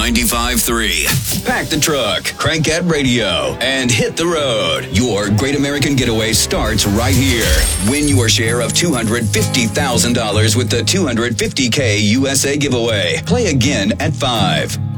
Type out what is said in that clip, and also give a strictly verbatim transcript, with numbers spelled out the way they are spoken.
ninety-five point three. Pack the truck, crank that radio, and hit the road. Your Great American Getaway starts right here. Win your share of two hundred fifty thousand dollars with the two hundred fifty K U S A giveaway. Play again at five.